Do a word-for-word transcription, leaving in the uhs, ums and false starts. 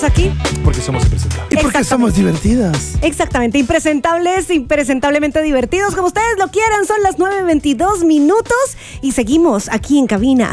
Aquí. Porque somos impresentables. Y porque somos divertidas. Exactamente, impresentables, impresentablemente divertidos, como ustedes lo quieran. Son las nueve veintidós minutos y seguimos aquí en cabina.